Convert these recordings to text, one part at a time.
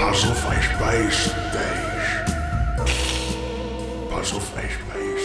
Pass auf, ich beiß dich. Pass auf, ich beiß.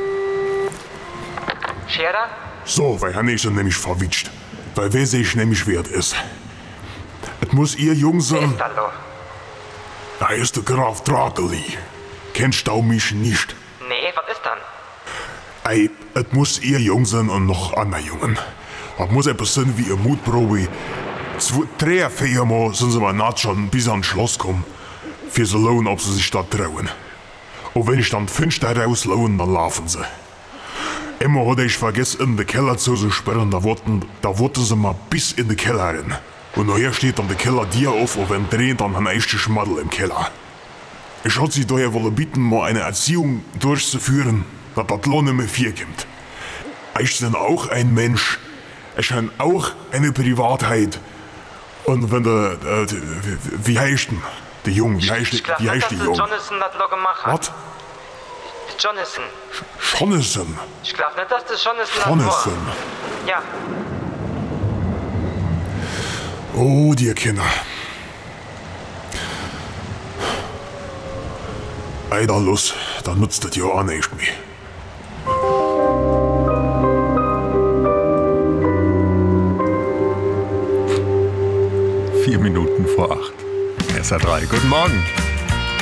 Scherer? So, weil Hanne ist er nämlich verwitscht. Weil wer sich nämlich wert ist. Es muss ihr Jung Wer sein. ist dann doch? Da ist der Graf Drakeli. Kennst du mich nicht? Nee, was ist dann? Ey, es muss ihr Jung sein und noch andere Jungen. Es muss etwas sein wie eine Mutprobe. 3, 4 Mal sind sie mal naht schon bis ans Schloss kommen. Für sie lohnen, ob sie sich da trauen. Und wenn ich dann 5 da rauslohne, dann laufen sie. Immer hatte ich vergessen, in den Keller zu sperren, da wollten sie mal bis in den Keller rein. Und nachher steht dann der Keller dir auf und wenn dreht dann ein echter Schmaddel im Keller. Ich hatte sie daher wollen bitten, mal eine Erziehung durchzuführen, dass das Lohn nicht mehr 4 kommt. Ich bin auch ein Mensch. Ich habe auch eine Privatheit. Und wenn wie heißt denn der Junge? Wie heißt Ich glaub der nicht, dass Junge? Jonathan das noch gemacht hat. Was? Jonathan. Jonathan? Ich glaub nicht, dass das Jonathan das Jonathan? war. Ja. Oh, die Kinder. Eider los, dann nutzt das ja auch nicht mehr. Minuten vor 8. SR3, guten Morgen.